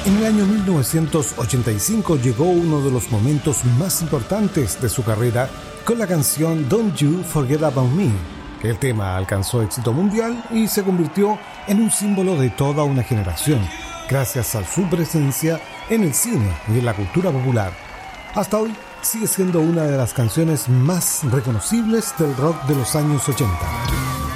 En el año 1985 llegó uno de los momentos más importantes de su carrera con la canción Don't You Forget About Me. El tema alcanzó éxito mundial y se convirtió en un símbolo de toda una generación, gracias a su presencia en el cine y en la cultura popular. Hasta hoy sigue siendo una de las canciones más reconocibles del rock de los años 80.